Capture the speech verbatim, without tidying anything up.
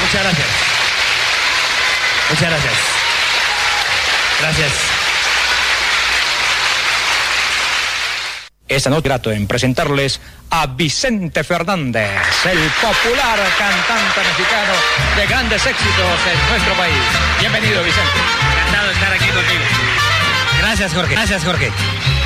Muchas gracias. Muchas gracias. Gracias. Esta noche grato en presentarles a Vicente Fernández, el popular cantante mexicano de grandes éxitos en nuestro país. Bienvenido, Vicente. Encantado de estar aquí contigo. Gracias, Jorge. Gracias, Jorge.